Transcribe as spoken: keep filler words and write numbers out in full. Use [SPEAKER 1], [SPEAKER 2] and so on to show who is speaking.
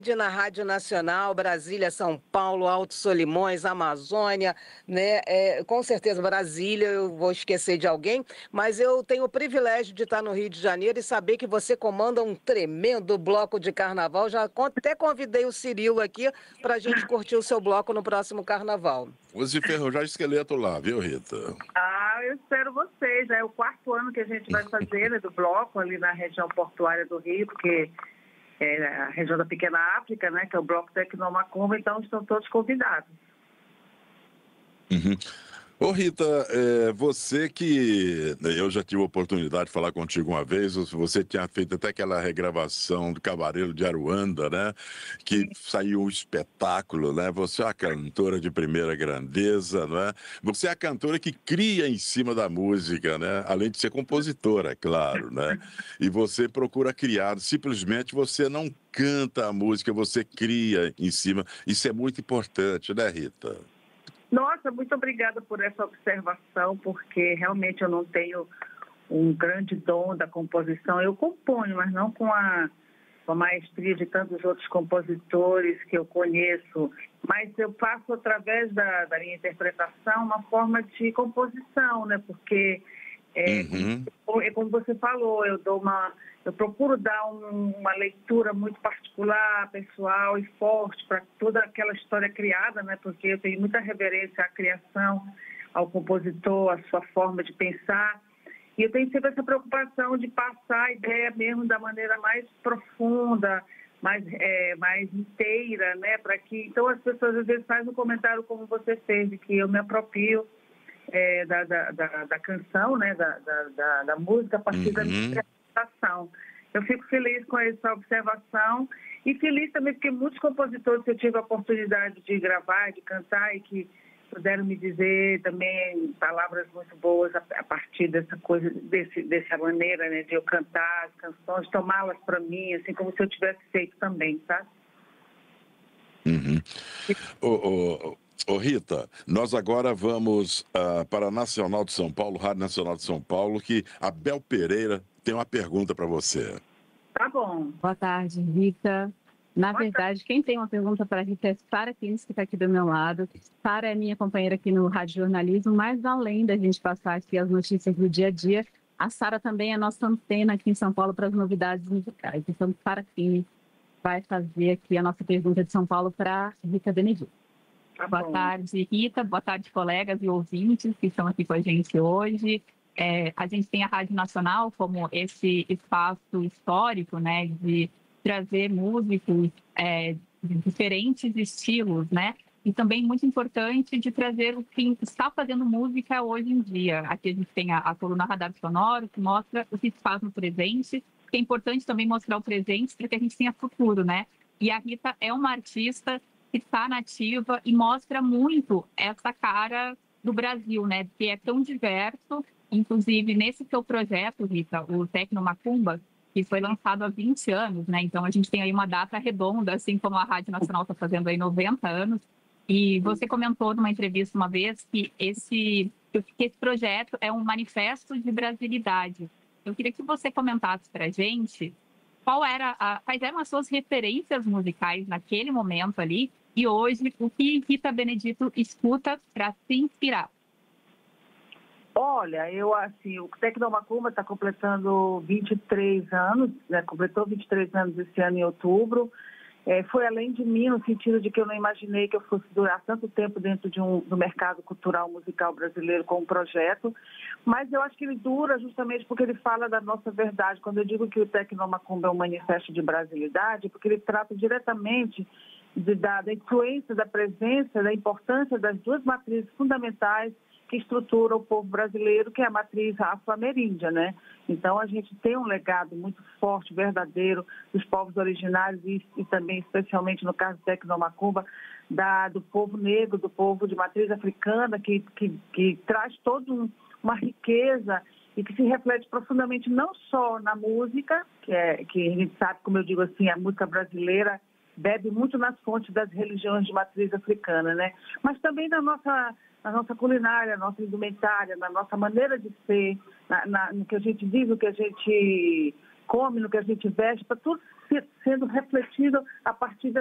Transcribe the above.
[SPEAKER 1] Na Rádio Nacional, Brasília, São Paulo, Alto Solimões, Amazônia, né? É, com certeza Brasília, eu vou esquecer de alguém, mas eu tenho o privilégio de estar no Rio de Janeiro e saber que você comanda um tremendo bloco de carnaval. Já até convidei o Cirilo aqui para a gente curtir o seu bloco no próximo carnaval.
[SPEAKER 2] Use enferrujar esqueleto lá, viu, Rita?
[SPEAKER 3] Ah, eu espero vocês. É o quarto ano que a gente vai fazer, né, do bloco ali na região portuária do Rio, porque é a região da Pequena África, né, que é o Bloco Tecnomacumba, então estão todos convidados.
[SPEAKER 2] Uhum. Ô Rita, é, você que eu já tive a oportunidade de falar contigo uma vez, você tinha feito até aquela regravação do Cavaleiro de Aruanda, né? Que saiu um espetáculo, né? Você é uma cantora de primeira grandeza, não é? Você é a cantora que cria em cima da música, né? Além de ser compositora, é claro, né? E você procura criar, simplesmente você não canta a música, você cria em cima. Isso é muito importante, né, Rita?
[SPEAKER 3] Nossa, muito obrigada por essa observação, porque realmente eu não tenho um grande dom da composição. Eu componho, mas não com a, com a maestria de tantos outros compositores que eu conheço, mas eu faço através da, da minha interpretação uma forma de composição, né? Porque é,
[SPEAKER 2] Uhum.
[SPEAKER 3] como, é como você falou, eu dou uma, eu procuro dar um, uma leitura muito particular, pessoal e forte para toda aquela história criada, né? Porque eu tenho muita reverência à criação, ao compositor, à sua forma de pensar. E eu tenho sempre essa preocupação de passar a ideia mesmo da maneira mais profunda, mais, é, mais inteira, né? Para que, então as pessoas às vezes fazem um comentário como você fez, de que eu me aproprio é, da, da, da, da canção, né? Da, da, da, da música a partir
[SPEAKER 2] Uhum.
[SPEAKER 3] da minha interpretação. Eu fico feliz com essa observação e feliz também porque muitos compositores que eu tive a oportunidade de gravar, de cantar e que puderam me dizer também palavras muito boas a, a partir dessa coisa, desse, dessa maneira, né, de eu cantar as canções, tomá-las para mim, assim como se eu tivesse feito também, sabe?
[SPEAKER 2] Uhum. Ô, ô, ô, Rita, nós agora vamos uh, para a Nacional de São Paulo, Rádio Nacional de São Paulo, que a Bel Pereira tem uma pergunta para você.
[SPEAKER 3] Tá bom.
[SPEAKER 4] Boa tarde, Rita. Na
[SPEAKER 3] Boa
[SPEAKER 4] verdade, quem tem uma pergunta para a Rita é Sara Pires, que está aqui do meu lado. Sara é minha companheira aqui no Rádio Jornalismo, mas além da gente passar aqui as notícias do dia a dia, a Sara também é nossa antena aqui em São Paulo para as novidades musicais. Então, Sara Pires vai fazer aqui a nossa pergunta de São Paulo para Rita Benedito.
[SPEAKER 3] Tá
[SPEAKER 4] Boa
[SPEAKER 3] bom.
[SPEAKER 4] tarde, Rita. Boa tarde, colegas e ouvintes que estão aqui com a gente hoje. É, a gente tem a Rádio Nacional como esse espaço histórico, né, de trazer músicos é, de diferentes estilos, né, e também muito importante de trazer o que está fazendo música hoje em dia. Aqui a gente tem a, a coluna Radar Sonoro, que mostra o que se faz no presente, que é importante também mostrar o presente para que a gente tenha futuro, né, e a Rita é uma artista que está nativa e mostra muito essa cara do Brasil, né, que é tão diverso. Inclusive, nesse seu projeto, Rita, o Tecnomacumba, que foi lançado há vinte anos, né? Então, a gente tem aí uma data redonda, assim como a Rádio Nacional está fazendo aí noventa anos. E você comentou numa entrevista uma vez que esse, que esse projeto é um manifesto de brasilidade. Eu queria que você comentasse para a gente qual era a, quais eram as suas referências musicais naquele momento ali e hoje o que Rita Benedito escuta para se inspirar.
[SPEAKER 3] Olha, eu assim, o Tecnomacumba está completando vinte e três anos, né? Completou vinte e três anos esse ano em outubro. É, foi além de mim, no sentido de que eu não imaginei que eu fosse durar tanto tempo dentro de um, do mercado cultural musical brasileiro com um projeto, mas eu acho que ele dura justamente porque ele fala da nossa verdade. Quando eu digo que o Tecnomacumba é um manifesto de brasilidade, porque ele trata diretamente de, da, da influência, da presença, da importância das duas matrizes fundamentais que estrutura o povo brasileiro, que é a matriz afro-ameríndia, né? Então, a gente tem um legado muito forte, verdadeiro, dos povos originários e, e também, especialmente no caso do Tecnomacumba, da, do povo negro, do povo de matriz africana, que, que, que traz toda um, uma riqueza e que se reflete profundamente não só na música, que, é, que a gente sabe, como eu digo assim, a música brasileira bebe muito nas fontes das religiões de matriz africana, né? Mas também na nossa... na nossa culinária, na nossa indumentária, na nossa maneira de ser, na, na, no que a gente vive, no que a gente come, no que a gente veste, para tudo sendo refletido a partir